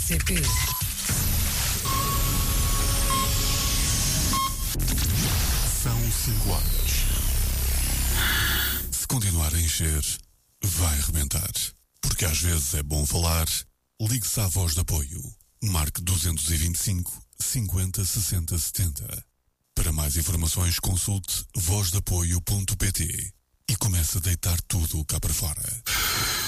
RCP. São 5 horas. Se continuar a encher, vai arrebentar. Porque às vezes é bom falar. Ligue-se à Voz de Apoio. Marque 225 50 60 70. Para mais informações, consulte vozdeapoio.pt e comece a deitar tudo cá para fora.